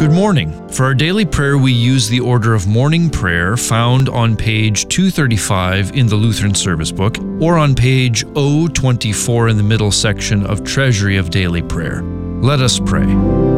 Good morning. For our daily prayer, we use the order of morning prayer found on page 235 in the Lutheran Service Book, or on page 024 in the middle section of Treasury of Daily Prayer. Let us pray.